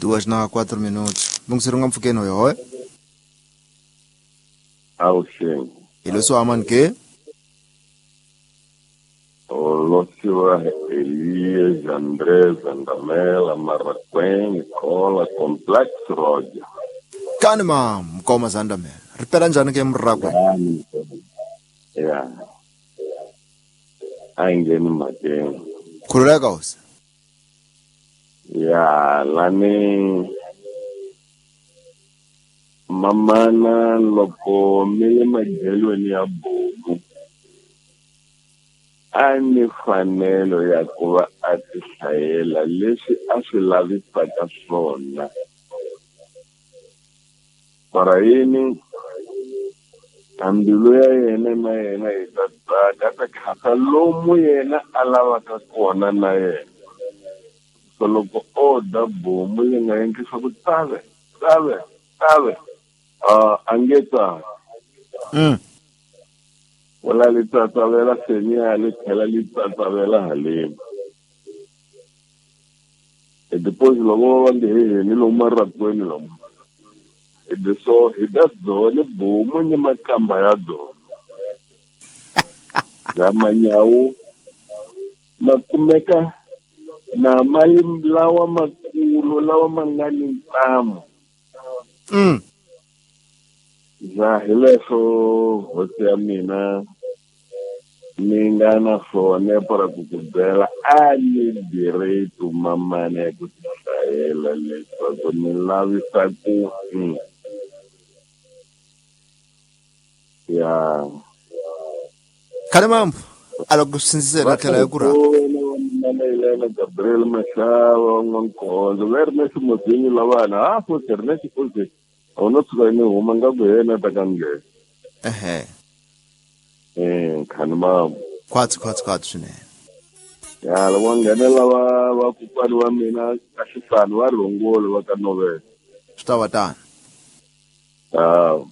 2 na 4 minutos. Bungsi runga mfukeni hoyo. Auxen. Ilo so aman ke? Olosiwa Elias, Andrés, Andamela, Marraquém, Nicola, Complex Roja. Kani ma mkoma Zandamela. Ripela njani ke mrakwe? Ya. Aingeni Mageni. Khululeka usi. Ya, lani mamana loko mile magelweni ya bomu. Ani fanelo ya kuva a ti hlayela leswi a swi lavisaka swona. Mara yini hambilu ya yena na yena hi ta tsaka ta khasa lomu yena a lavaka kona na yena. So loko oda bomu yi nga endlisa ku tsave a nge tsaka. Wala li tsatsavela senya li tlhela li tsatsavela haleni. Deposit loko va nge ni lomu Marraqueni lomu. So hi ta dzole bomu ni makamba ya dzona. Ya manyawu makumeka na mali lawa makulu lawa mangani ntamu. Za hi leswo hosi ya mina ni nga na swona para ku ku byela a ni direito mamana ya ku tihlayela leswaku ni lavisa ku ya Khani mambo ala ku sinzisela tlhela ya ku rhaba. Ilana Gabriel Mashava Ngonkondo very nice mudini lavana for internet kuze awuno tshuka ni huma nga ku yena ta ka ngeke. Khani mambo Khwatsi swinene. Ya loko nghenela va kokwana wa mina ka xisani va rhongoli va ka Novela. Swi ta va tani.